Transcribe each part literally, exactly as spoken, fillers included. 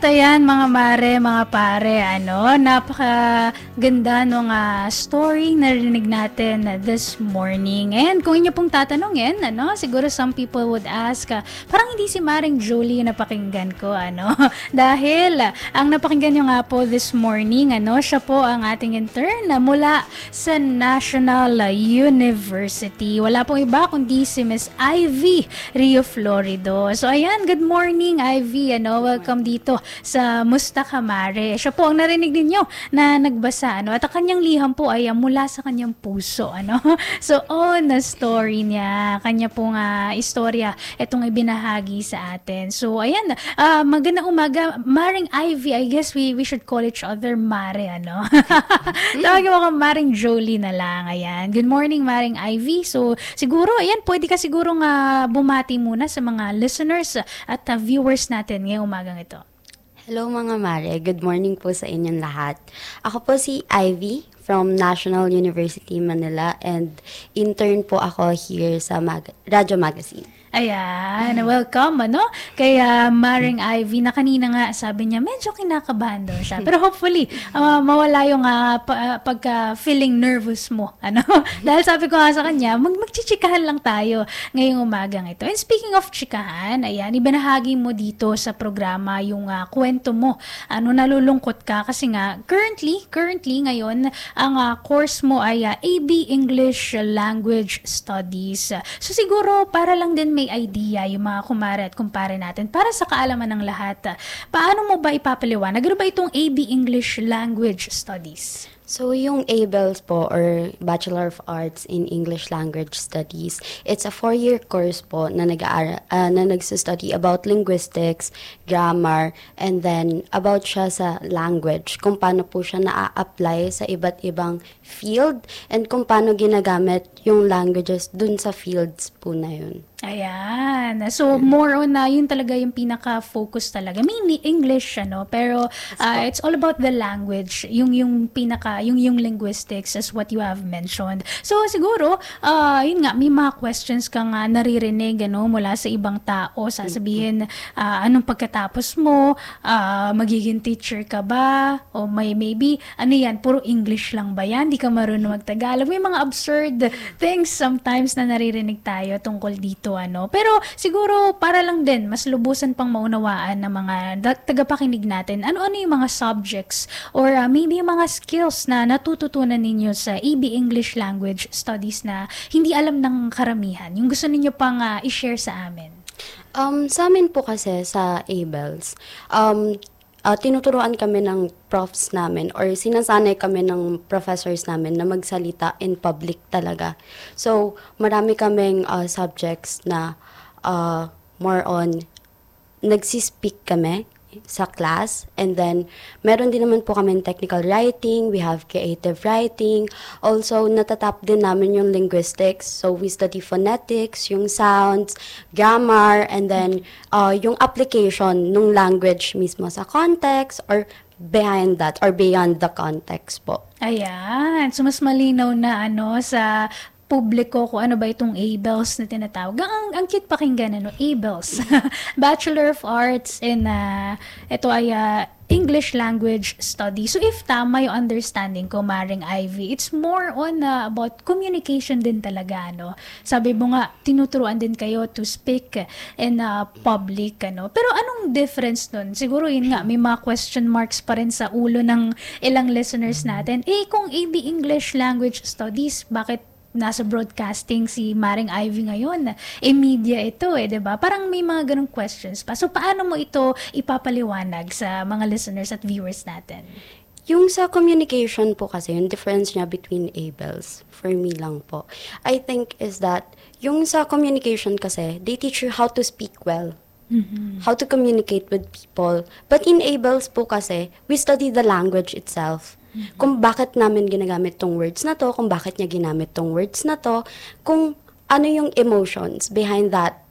At ayan mga mare, mga pare, ano, napakaganda nung uh, story na narinig natin uh, this morning. And kung inyo pong tatanungin, ano, siguro some people would ask, uh, parang hindi si Maring Julie yung napakinggan ko, ano, dahil uh, ang napakinggan nyo nga po this morning, ano, siya po ang ating intern na mula sa National University. Wala pong iba kundi si Miss Ivy Rio Florido. So ayan, good morning Ivy, ano, welcome dito sa Musta Ka Mare. Siya po ang narinig ninyo na nagbasa, ano, at ang kanyang liham po ay uh, mula sa kanyang puso, ano. So on the story niya, kanya pong uh, istorya itong ibinahagi sa atin. So ayan, uh, magandang umaga Maring Ivy. I guess we we should call each other Mare, ano. Tawagin mo kang Maring Jolie na lang. Ayan, good morning Maring Ivy. So siguro ayan, pwede ka siguro nga uh, bumati muna sa mga listeners at uh, viewers natin ngayong umagang ito. Hello mga Mare, good morning po sa inyong lahat. Ako po si Ivy from National University Manila and intern po ako here sa Mag- Radyo Magazine. Ayan, welcome, ano? Kaya Maring Ivy na kanina nga sabi niya, medyo kinakabahan daw siya. Pero hopefully, uh, mawala yung uh, pa- pagka-feeling nervous mo, ano? Dahil sabi ko nga sa kanya, mag magchichikahan lang tayo ngayong umagang ito. And speaking of chikahan, ayan, ibinahagi mo dito sa programa yung uh, kwento mo. Ano, nalulungkot ka kasi nga, currently, currently ngayon, ang uh, course mo ay uh, A B English Language Studies. So siguro, para lang din may idea yung mga kumare at kumpare natin para sa kaalaman ng lahat. Paano mo ba ipapaliwanag? Ano ba itong A B English Language Studies? So, yung A B E L S po, or Bachelor of Arts in English Language Studies, it's a four-year course po na, nag-aara, uh, na nagsustudy about linguistics, grammar, and then about siya sa language, kung paano po siya na-apply sa iba't ibang field, and kung paano ginagamit yung languages dun sa fields po na yun. Ayan. So, more on na, uh, yun talaga yung pinaka-focus talaga. Mainly English, ano, pero uh, it's all about the language, yung yung pinaka, yung yung linguistics as what you have mentioned. So, siguro, uh, yun nga, may mga questions kang uh, naririnig, ano, mula sa ibang tao, sasabihin, uh, anong pagkatapos mo, uh, magiging teacher ka ba, o may maybe, ano yan, puro English lang ba yan, di ka marunong magtagalog. May mga absurd things sometimes na naririnig tayo tungkol dito, ano. Pero siguro para lang din mas lubusan pang maunawaan ng mga tagapakinig natin, ano-ano yung mga subjects or uh, maybe yung mga skills na natututunan ninyo sa A B English Language Studies na hindi alam ng karamihan. Yung gusto ninyo pang uh, i-share sa amin. Um, sa amin po kasi sa A B E L S, um, uh, tinuturuan kami ng profs namin or sinasanay kami ng professors namin na magsalita in public talaga. So, marami kaming uh, subjects na uh, more on nagsispeak kami sa class, and then meron din naman po kami technical writing, we have creative writing, also natatap din namin yung linguistics, so we study phonetics, yung sounds, grammar, and then uh, yung application ng language mismo sa context or behind that or beyond the context po. Ayan, so mas malinaw na ano sa publiko kung ano ba itong A B E L S na tinatawag. Ang, ang cute pakinggan, ano, A B E L S. Bachelor of Arts in, uh, ito ay uh, English Language Studies. So if tama yung understanding ko, Maring Ivy, it's more on uh, about communication din talaga, no? Sabi mo nga, tinuturuan din kayo to speak in uh, public, ano? Pero anong difference nun? Siguro yun nga, may mga question marks pa rin sa ulo ng ilang listeners natin. Eh, kung A B English Language Studies, bakit nasa broadcasting si Maring Ivy ngayon? E media ito eh, 'di ba? Parang may mga ganung questions pa. So paano mo ito ipapaliwanag sa mga listeners at viewers natin? Yung sa communication po kasi, yung difference niya between A B E L S, for me lang po, I think is that, yung sa communication kasi, they teach you how to speak well. Mm-hmm. How to communicate with people. But in A B E L S po kasi, we study the language itself. Mm-hmm. Kung bakit namin ginagamit tong words na to, kung bakit niya ginamit tong words na to, kung ano yung emotions behind that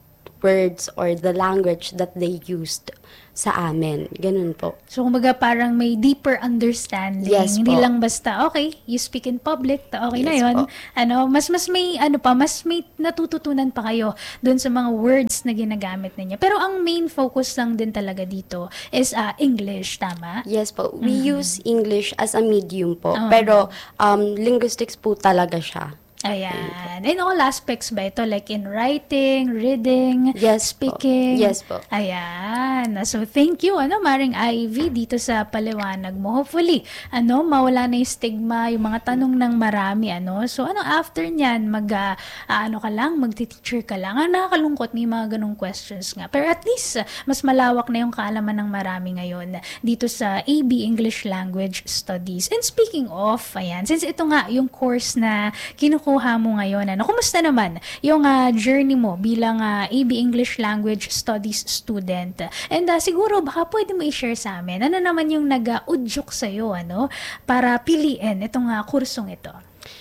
words or the language that they used sa amin. Ganun po. So, kumbaga parang may deeper understanding. Yes Hindi po. lang basta, okay, you speak in public, ta- okay na Yes yun. po. Ano, mas mas may, ano pa, mas may natututunan pa kayo doon sa mga words na ginagamit ninyo. Pero ang main focus lang din talaga dito is uh, English, tama? Yes po. We use English as a medium po. Oh. Pero um, linguistics po talaga siya. Ayan. In all aspects ba ito? Like in writing, reading, Yes po. speaking? Yes po. Ayan. So, thank you, ano, Maring Ivy, dito sa paliwanag mo. Hopefully, ano, mawala na yung stigma, yung mga tanong ng marami, ano. So, ano, after nyan, mag, uh, uh, ano ka lang, magti-teacher ka lang. Ah, nakakalungkot, may mga ganong questions nga. Pero at least, uh, mas malawak na yung kaalaman ng marami ngayon dito sa A B English Language Studies. And speaking of, ayan, since ito nga, yung course na kinukuha mo ngayon, ano, kumusta naman yung uh, journey mo bilang uh, A B English Language Studies student? And uh, siguro baka pwede mo i-share sa amin, ano naman yung nag-udyok sa'yo, ano, para piliin itong uh, kursong ito?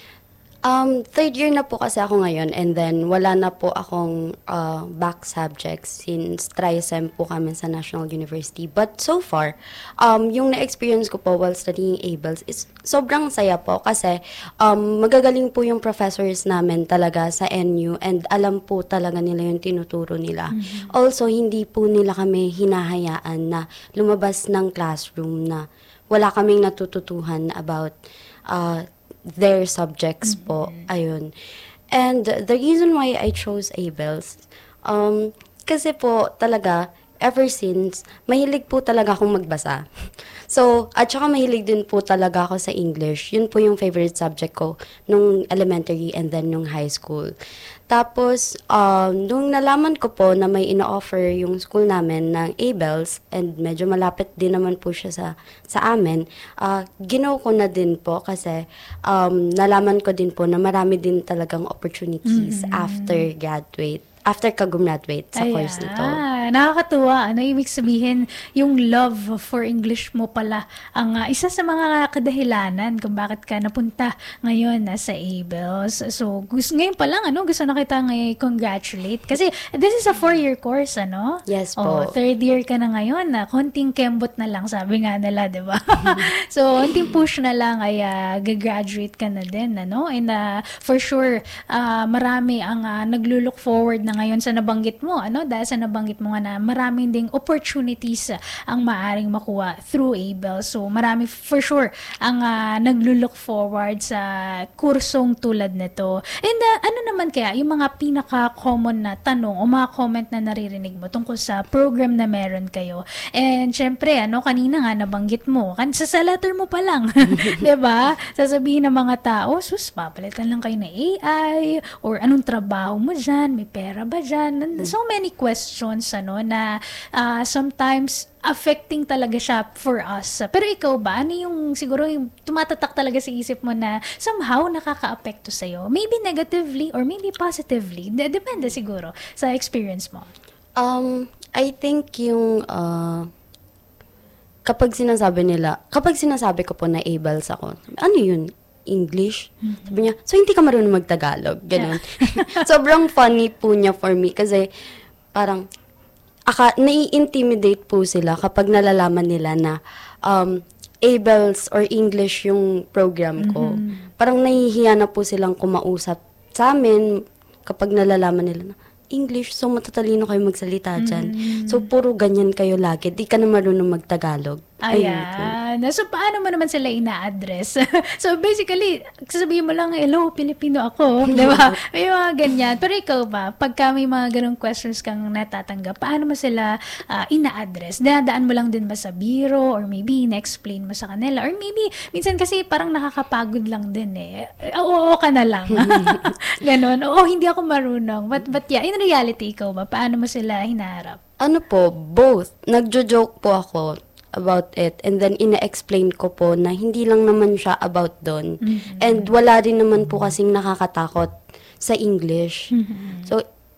Um, third year na po kasi ako ngayon, and then wala na po akong uh, back subjects since tri-sem po kami sa National University. But so far, um, yung na-experience ko po while studying A B E L S is sobrang saya po kasi um, magagaling po yung professors namin talaga sa N U and alam po talaga nila yung tinuturo nila. Mm-hmm. Also, hindi po nila kami hinahayaan na lumabas ng classroom na wala kaming natututuhan about uh, their subjects mm-hmm. po. Ayun. And the reason why I chose A B E L S, um, kasi po talaga, ever since, mahilig po talaga akong magbasa. So, at saka mahilig din po talaga ako sa English. Yun po yung favorite subject ko nung elementary and then nung high school. Tapos, um, nung nalaman ko po na may ino-offer yung school namin ng A B E L S and medyo malapit din naman po siya sa, sa amin, uh, ginaw ko na din po kasi um, nalaman ko din po na marami din talagang opportunities mm-hmm. after graduate. After ka-gumraduate sa Ayan. course nito. Nakakatuwa. Ano ibig sabihin, yung love for English mo pala ang uh, isa sa mga kadahilanan kung bakit ka napunta ngayon uh, sa A B E L S. So, gusto, ngayon pa lang, ano, gusto na kita ngayon congratulate. Kasi this is a four-year course, ano? Yes po. Oh, third year ka na ngayon. Uh, konting kembot na lang, sabi nga nila, di ba? So, konting push na lang ay uh, gagraduate ka na din, ano? And uh, for sure, uh, marami ang uh, naglulook forward na ngayon sa nabanggit mo, ano? Dahil sa nabanggit mo nga na maraming ding opportunities ang maaring makuha through A B E L S. So, marami for sure ang uh, naglulook forward sa kursong tulad nito. And uh, ano naman kaya yung mga pinaka-common na tanong o mga comment na naririnig mo tungkol sa program na meron kayo? And syempre, ano, kanina nga nabanggit mo, kan sa, sa letter mo pa lang, 'di ba? Sasabihin ng mga tao, sus, papalitan lang kayo na A I or anong trabaho mo diyan, may pera ba dyan? So many questions, ano, na uh, sometimes affecting talaga siya for us. Pero ikaw ba, ano yung siguro yung tumatatak talaga sa isip mo na somehow nakaka-apekto sa'yo? Maybe negatively or maybe positively. De- depende siguro sa experience mo. Um, I think yung uh, kapag sinasabi nila, kapag sinasabi ko po na A B E L S ako, ano yun? English. Mm-hmm. Sabi niya, so hindi ka marunong mag-Tagalog. Ganun. Yeah. Sobrang funny po niya for me kasi parang aka, nai-intimidate po sila kapag nalalaman nila na um, A B E L S or English yung program ko. Mm-hmm. Parang nahihiya na po silang kumausap sa amin kapag nalalaman nila na English, so matatalino kayo magsalita dyan. Mm-hmm. So, puro ganyan kayo lagi. Di ka na marunong mag-Tagalog. Ayan. So, paano mo naman sila ina-address? So, basically, sasabihin mo lang, hello, Pilipino ako. Di ba? May mga ganyan. Pero ikaw ba, pagka may mga ganong questions kang natatanggap, paano mo sila uh, ina-address? Dadaan mo lang din ba sa biro? Or maybe, ina-explain mo sa kanila? Or maybe, minsan kasi parang nakakapagod lang din eh. Oo, oo ka na lang. Ganon. Oo, hindi ako marunong. But, but yeah, in reality, ikaw ba, paano mo sila hinaharap? Ano po, both. Nagjo-joke po ako about it, and then ina-explain ko po na hindi lang naman siya about doon. Mm-hmm. And wala din naman po kasing nakakatakot sa English. Mm-hmm. So,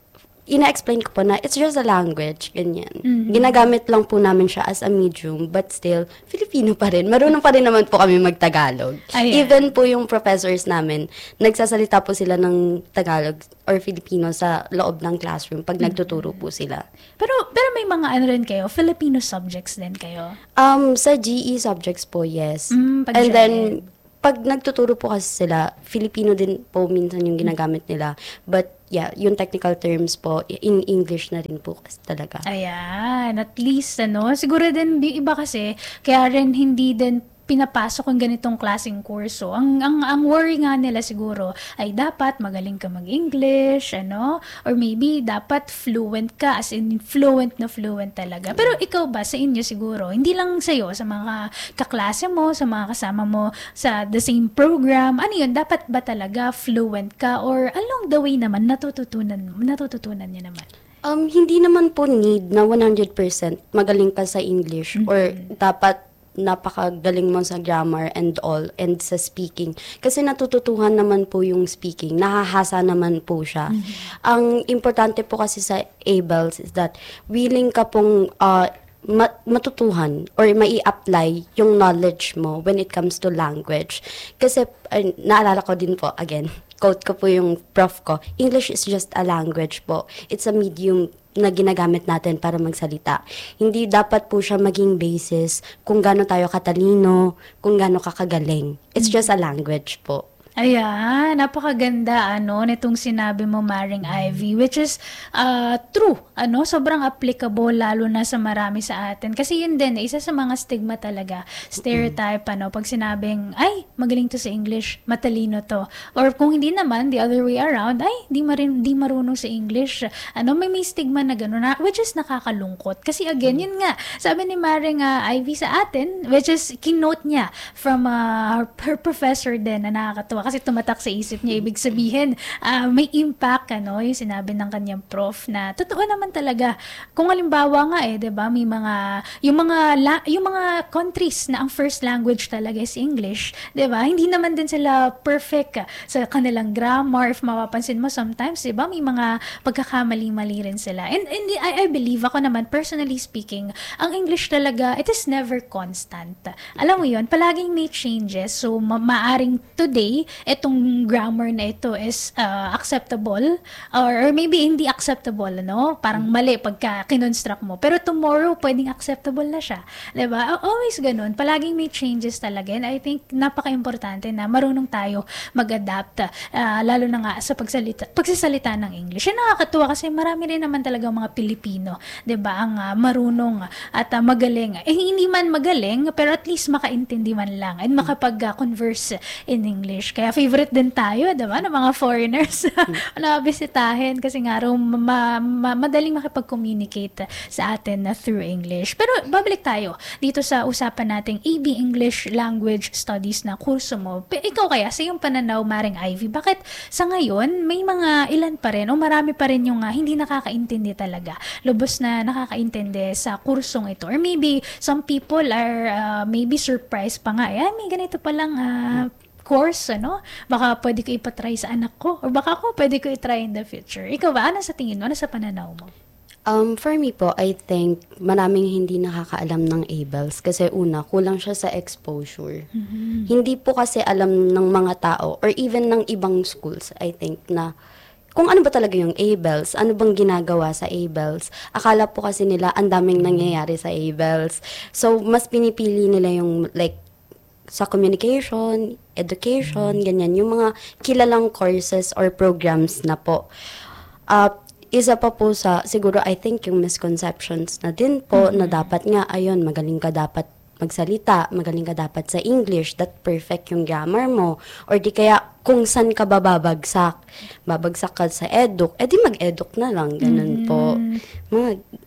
ina-explain ko po na it's just a language, ganyan. Mhm. Ginagamit lang po namin siya as a medium, but still, Filipino pa rin. Marunong pa rin naman po kami mag-Tagalog. Ayan. Even po yung professors namin, nagsasalita po sila ng Tagalog or Filipino sa loob ng classroom pag nagtuturo po sila. Pero pero may mga ano rin kayo, Filipino subjects din kayo. Um, sa G E subjects po, yes. Mm, pag And gen then, ed. pag nagtuturo po kasi sila, Filipino din po minsan yung ginagamit nila. But, yeah, yung technical terms po, in English na rin po kasi talaga. Ayan, at least ano, siguro din di iba kasi kaya rin hindi din pinapasok ang ganitong klaseng kurso. Ang ang ang worry nga nila siguro ay dapat magaling ka mag-English, ano, or maybe dapat fluent ka, as in fluent na fluent talaga. Pero ikaw ba sa inyo siguro, hindi lang sa iyo, sa mga kaklase mo, sa mga kasama mo sa the same program, ano 'yun, dapat ba talaga fluent ka or along the way naman natututunan natututunan niyo naman? Um, hindi naman po need na one hundred percent magaling ka sa English or dapat napakagaling mo sa grammar and all and sa speaking. Kasi natututuhan naman po yung speaking. Nahahasa naman po siya. Ang importante po kasi sa A B E L S is that willing ka pong uh, ma- matutuhan or mai-apply yung knowledge mo when it comes to language. Kasi uh, naalala ko din po, again, quote ko po yung prof ko, English is just a language po. It's a medium na ginagamit natin para magsalita. Hindi dapat po siya maging basis kung gaano tayo katalino, kung gaano kakagaling. It's just a language po. Ayan, napakaganda ano nitong sinabi mo, Maring Ivy, which is uh, true, ano, sobrang applicable lalo na sa marami sa atin. Kasi yun din, isa sa mga stigma talaga, stereotype, ano, pag sinabing, ay, magaling to sa English, matalino to. Or kung hindi naman, the other way around, ay, di, marin, di marunong sa English. Ano, may may stigma na gano'n, na, which is nakakalungkot. Kasi again, yun nga, sabi ni Maring uh, Ivy sa atin, which is kinote niya from uh, her, her professor din na nakakatawa. Kasi tumatak sa isip niya, ibig sabihin, uh, may impact, ano, yung sinabi ng kanyang prof na, totoo naman talaga, kung halimbawa nga eh, 'di ba, may mga, yung mga, la, yung mga countries na ang first language talaga is English, 'di ba, hindi naman din sila perfect uh, sa kanilang grammar, if mapapansin mo sometimes, 'di ba, may mga pagkakamali-mali rin sila, and, and I, I believe, ako naman, personally speaking, ang English talaga, it is never constant. Alam mo yun, palaging may changes, so ma- maaring today, itong grammar na ito is uh, acceptable or, or maybe hindi acceptable, no? Parang mali pagka kinonstruct mo. Pero tomorrow, pwedeng acceptable na siya. Diba? Always ganun. Palaging may changes talaga. And I think napaka-importante na marunong tayo mag-adapt, uh, lalo na nga sa pagsalita, pagsasalita ng English. Yan nakakatuwa kasi marami rin naman talaga mga Pilipino, diba? Ang uh, marunong at uh, magaling. Eh, hindi man magaling, pero at least makaintindi man lang and makapag-converse in English. Kaya favorite din tayo, diba, ng mga foreigners na bisitahin kasi nga raw ma- ma- madaling makipag-communicate sa atin na through English. Pero babalik tayo dito sa usapan nating A B English Language Studies na kurso mo. P- ikaw kaya, sa iyong pananaw, Maring Ivy, bakit sa ngayon may mga ilan pa rin o marami pa rin yung uh, hindi nakakaintindi talaga, lubos na nakakaintindi sa kursong ito? Or maybe some people are uh, maybe surprised pa nga, eh, may ganito palang uh, course, ano? Baka pwede ko ipatry sa anak ko or baka ako pwede ko itry in the future. Ikaw ba? Ano sa tingin mo? Ano sa pananaw mo? Um, for me po, I think maraming hindi nakakaalam ng A B E L S kasi una, kulang siya sa exposure. Mm-hmm. Hindi po kasi alam ng mga tao or even ng ibang schools, I think, na kung ano ba talaga yung A B E L S, ano bang ginagawa sa A B E L S. Akala po kasi nila ang daming nangyayari sa A B E L S. So, mas pinipili nila yung like sa communication, education, ganyan. Yung mga kilalang courses or programs na po. Uh, isa pa po sa, siguro I think yung misconceptions na din po, mm-hmm. na dapat nga, ayun, magaling ka dapat magsalita, magaling ka dapat sa English, that perfect yung grammar mo. Or di kaya, kung saan ka ba babagsak, babagsak ka sa eduk, edi mag-eduk na lang, ganun mm-hmm. po. Mga,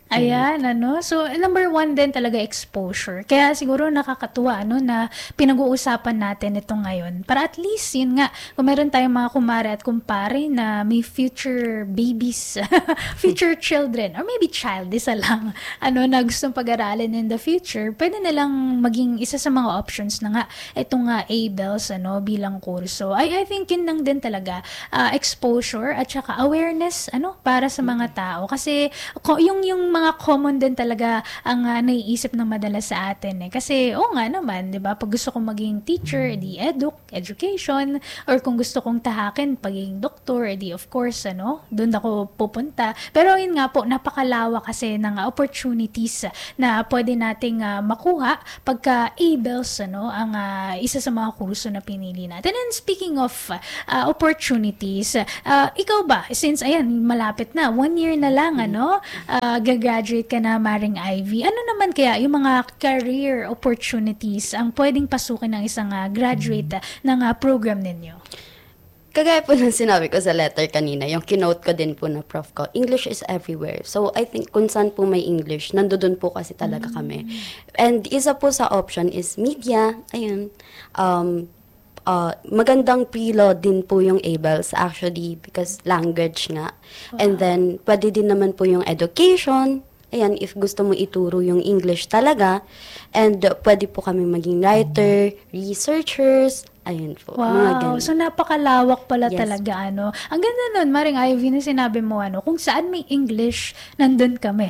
Ayan, ano. So, number one din talaga exposure. Kaya siguro nakakatuwa, ano, na pinag-uusapan natin ito ngayon. Para at least, yun nga, kung meron tayong mga kumare at kumpare na may future babies, future children, or maybe child, isa lang, ano, na gustong pag-aralin in the future, pwede nilang maging isa sa mga options na nga, itong nga A-BELS, ano, bilang kurso. I, I think yun lang din talaga, uh, exposure at saka awareness, ano, para sa mga tao. Kasi, ko, yung, yung mga common din talaga ang uh, naiisip ng madalas sa atin eh. Kasi, oo nga naman, di ba? Pag gusto kong maging teacher, edi edu, education, or kung gusto kong tahakin, pagiging doktor, edi of course, ano, doon ako pupunta. Pero yun nga po, napakalawa kasi ng uh, opportunities na pwede nating uh, makuha pagka A-BELS, ano, ang uh, isa sa mga kurso na pinili natin. And speaking of uh, opportunities, uh, ikaw ba, since ayan, malapit na, one year na lang, ano, uh, gagraduate ka na, Maring Ivy. Ano naman kaya yung mga career opportunities ang pwedeng pasukin ng isang uh, graduate uh, ng uh, program ninyo? Kagaya po ng sinabi ko sa letter kanina, yung kinote ko din po na prof ko, English is everywhere. So, I think kung saan po may English, nandoon po kasi talaga kami. And isa po sa option is media. Ayun. Um, uh, magandang pre-law din po yung A-BELS actually because language nga. Wow. And then, pwede din naman po yung education. Ayan, if gusto mo ituro yung English talaga. And uh, pwede po kami maging writer, researchers, ayun po. Wow. So, napakalawak pala yes. talaga, ano. Ang ganda nun, Maring Ivy, na sinabi mo, ano, kung saan may English, nandun kami.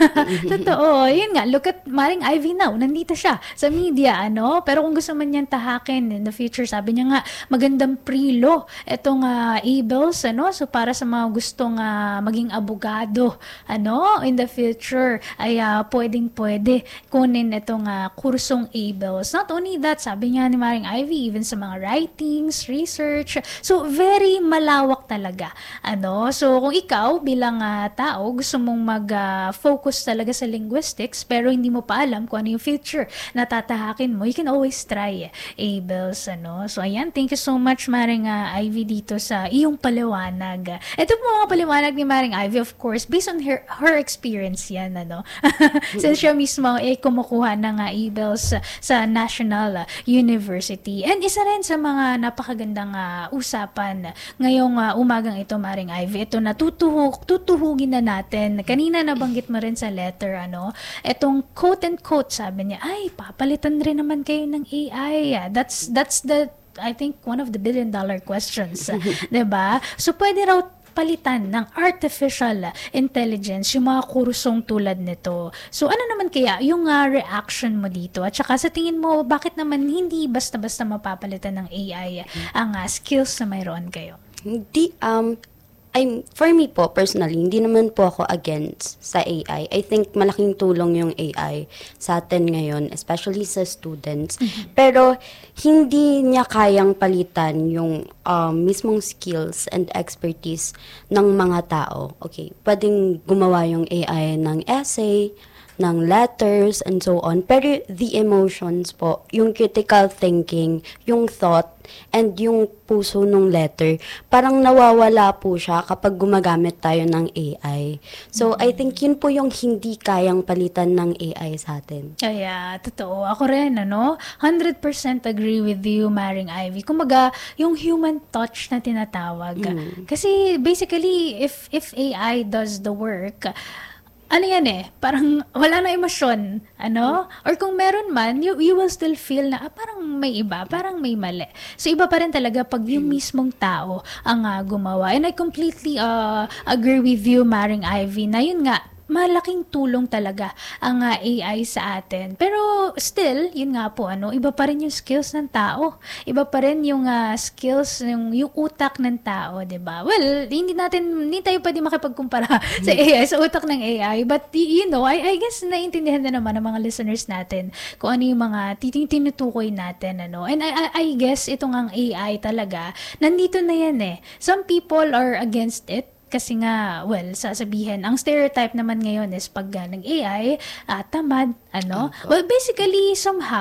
Totoo. Yun nga, look at Maring Ivy now. Nandito siya sa media, ano. Pero kung gusto man niyan tahakin in the future, sabi niya nga, magandang pre-law. Itong uh, A-BELS, ano. So, para sa mga gustong uh, maging abogado, ano, in the future, ay uh, pwedeng-pwede kunin itong uh, kursong A-BELS. Not only that, sabi niya ni Maring Ivy, even sa mga writings, research. So, very malawak talaga. Ano? So, kung ikaw bilang uh, tao, gusto mong mag-focus uh, talaga sa linguistics, pero hindi mo pa alam kung ano yung future na tatahakin mo, you can always try A-BELS. Ano? So, ayan. Thank you so much, Maring uh, Ivy, dito sa iyong paliwanag. Ito po mga paliwanag ni Maring Ivy, of course, based on her, her experience yan. Ano? Since siya mismo eh, kumukuha ng uh, A-BELS sa National uh, University. And isa rin sa mga napakagandang uh, usapan ngayong uh, umagang ito, Maring Ivy. Ito na tutuhug, tutuhugin na natin. Kanina nabanggit mo rin sa letter, ano, itong quote and quote, sabi niya, ay, papalitan rin naman kayo ng A I. That's, that's the, I think, one of the billion dollar questions. Diba? So, pwede raw palitan ng artificial intelligence yung mga kursong tulad nito. So, ano naman kaya yung uh, reaction mo dito? At saka sa tingin mo, bakit naman hindi basta-basta mapapalitan ng A I ang uh, skills na mayroon kayo? Hindi, um, I'm, for me po, personally, hindi naman po ako against sa A I. I think malaking tulong yung A I sa atin ngayon, especially sa students. Mm-hmm. Pero, hindi niya kayang palitan yung um, mismong skills and expertise ng mga tao. Okay, pwedeng gumawa yung A I ng essay, ng letters, and so on. Pero the emotions po, yung critical thinking, yung thought, and yung puso ng letter, parang nawawala po siya kapag gumagamit tayo ng A I. So, mm-hmm. I think yun po yung hindi kayang palitan ng A I sa atin. Kaya, totoo. Ako rin, ano? one hundred percent agree with you, Maring Ivy. Kumaga, yung human touch na tinatawag. Mm. Kasi, basically, if if A I does the work, ano yan eh, parang wala na emosyon, ano? Or kung meron man, you, you will still feel na ah, parang may iba, parang may mali. So, iba pa rin talaga pag yung mismong tao ang uh, gumawa. And I completely uh, agree with you, Maring Ivy, na yun nga, malaking tulong talaga ang uh, A I sa atin. Pero still, yun nga po, ano, iba pa rin yung skills ng tao. Iba pa rin yung uh, skills, yung, yung utak ng tao, di ba? Well, hindi natin, hindi tayo pwede makipagkumpara sa A I, sa utak ng A I. But, you know, I, I guess naiintindihan na naman ng mga listeners natin kung ano yung mga titing tinutukoy natin, ano. And I, I, I guess itong ang A I talaga, nandito na yan eh. Some people are against it. Kasi nga, well, sasabihin, ang stereotype naman ngayon is pag uh, nag-A I, uh, tamad, ano? Well, basically, somehow,